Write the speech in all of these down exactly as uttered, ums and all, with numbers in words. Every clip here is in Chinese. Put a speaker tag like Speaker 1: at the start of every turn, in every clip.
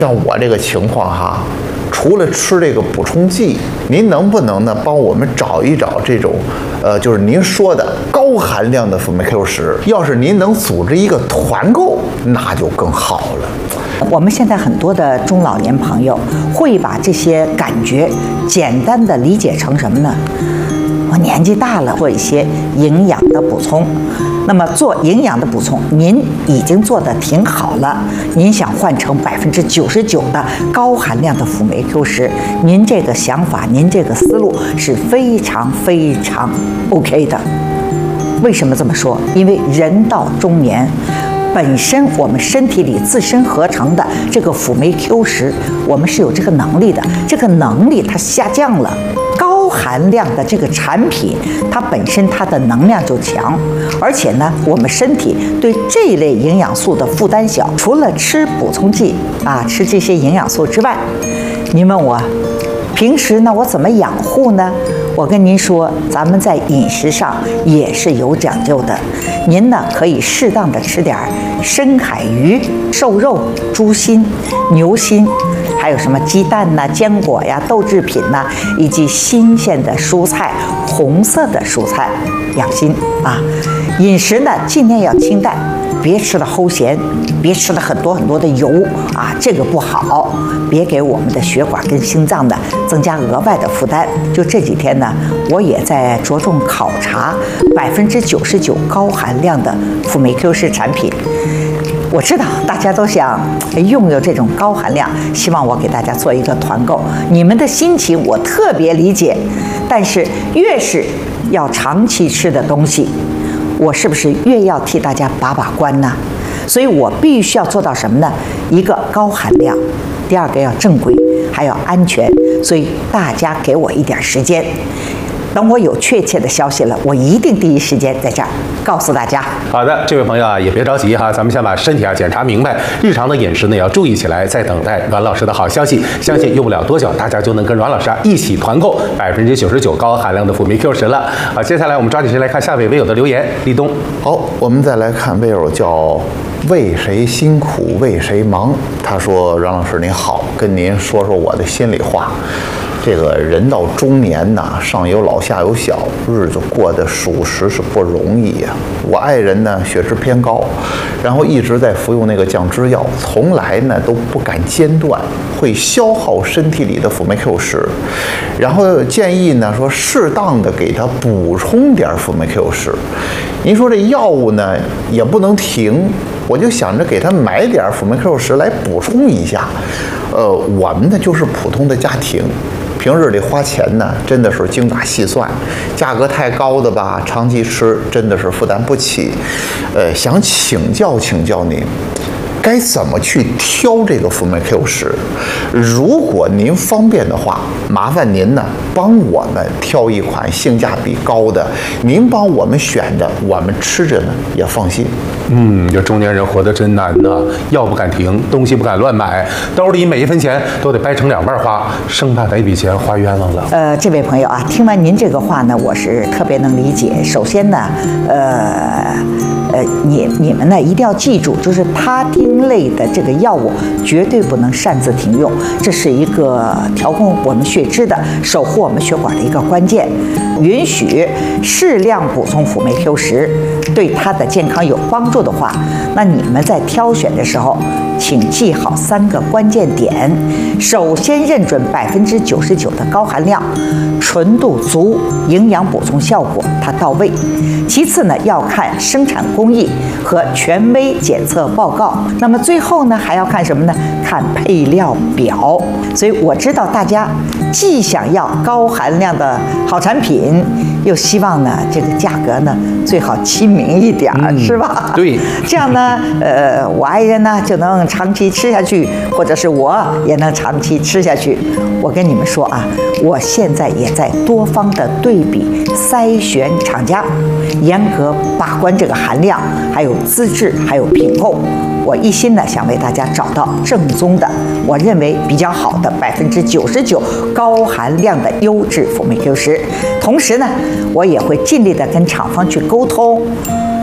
Speaker 1: 像我这个情况哈，除了吃这个补充剂，您能不能呢帮我们找一找这种，呃，就是您说的高含量的辅酶 Q 十？要是您能组织一个团购，那就更好了。
Speaker 2: 我们现在很多的中老年朋友会把这些感觉简单的理解成什么呢？我年纪大了，做一些营养的补充。那么做营养的补充，您已经做得挺好了。您想换成百分之九十九的高含量的辅酶 Q 十，您这个想法，您这个思路是非常非常 OK 的。为什么这么说？因为人到中年，本身我们身体里自身合成的这个辅酶 Q 十，我们是有这个能力的，这个能力它下降了。高含量的这个产品，它本身它的能量就强，而且呢，我们身体对这一类营养素的负担小。除了吃补充剂啊，吃这些营养素之外，您问我，平时呢我怎么养护呢？我跟您说，咱们在饮食上也是有讲究的。您呢可以适当的吃点深海鱼、瘦肉、猪心、牛心。还有什么鸡蛋呐、坚果呀、豆制品呐，以及新鲜的蔬菜、红色的蔬菜，养心啊！饮食呢，尽量要清淡，别吃的齁咸，别吃了很多很多的油啊，这个不好，别给我们的血管跟心脏呢增加额外的负担。就这几天呢，我也在着重考察百分之九十九高含量的辅酶 Q 十产品。我知道大家都想拥有这种高含量，希望我给大家做一个团购。你们的心情我特别理解，但是越是要长期吃的东西，我是不是越要替大家把把关呢？所以我必须要做到什么呢？一个高含量，第二个要正规，还要安全。所以大家给我一点时间。等我有确切的消息了，我一定第一时间在这儿告诉大家。
Speaker 3: 好的，这位朋友啊，也别着急哈，咱们先把身体啊检查明白，日常的饮食呢也要注意起来，再等待阮老师的好消息。相信用不了多久，大家就能跟阮老师啊一起团购百分之九十九高含量的辅酶 Q 十了。好，接下来我们抓紧时间来看下位微友的留言。立冬，
Speaker 1: 好，我们再来看微友叫为谁辛苦为谁忙，他说：阮老师您好，跟您说说我的心里话。这个人到中年呐，上有老下有小，日子过得属实是不容易呀。我爱人呢血脂偏高，然后一直在服用那个降脂药，从来呢都不敢间断，会消耗身体里的辅酶 Q 十。然后建议呢说适当的给他补充点辅酶 Q 十。您说这药物呢也不能停，我就想着给他买点辅酶 Q 十来补充一下。呃，我们呢就是普通的家庭。平日里花钱呢，真的是精打细算，价格太高的吧，长期吃真的是负担不起。呃，想请教请教您，该怎么去挑这个辅酶 Q 十？如果您方便的话，麻烦您呢帮我们挑一款性价比高的，您帮我们选的，我们吃着呢也放心。
Speaker 3: 嗯，这中年人活得真难呐，药不敢停，东西不敢乱买，兜里每一分钱都得掰成两半花，生怕那笔钱花冤枉了。
Speaker 2: 呃，这位朋友啊，听完您这个话呢，我是特别能理解。首先呢，呃。呃，你你们呢一定要记住，就是他汀类的这个药物绝对不能擅自停用，这是一个调控我们血脂的、守护我们血管的一个关键。允许适量补充辅酶 Q 十，对他的健康有帮助的话，那你们在挑选的时候，请记好三个关键点。首先认准百分之九十九的高含量，纯度足，营养补充效果它到位。其次呢，要看生产工艺和权威检测报告。那么最后呢，还要看什么呢？看配料表。所以我知道大家既想要高含量的好产品，又希望呢这个价格呢最好亲民一点，嗯、是吧？
Speaker 3: 对，
Speaker 2: 这样呢，呃，我爱人呢就能长期吃下去，或者是我也能长期吃下去。我跟你们说啊，我现在也在多方的对比筛选厂家，严格把关这个含量，还有资质，还有品控。我一心呢想为大家找到正宗的，我认为比较好的百分之九十九高含量的优质辅酶 Q 十。同时呢，我也会尽力的跟厂方去沟通，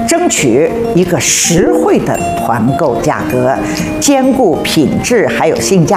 Speaker 2: 争取一个实惠的团购价格，兼顾品质还有性价